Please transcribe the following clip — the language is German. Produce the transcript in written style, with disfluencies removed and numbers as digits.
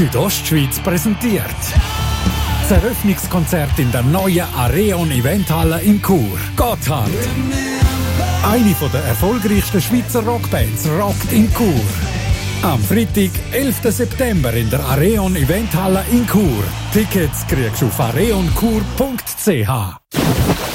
Südostschweiz präsentiert das Eröffnungskonzert in der neuen Areon Eventhalle in Chur. Gotthard. Eine der erfolgreichsten Schweizer Rockbands rockt in Chur. Am Freitag, 11. September in der Areon Eventhalle in Chur. Tickets kriegst du auf areonchur.ch.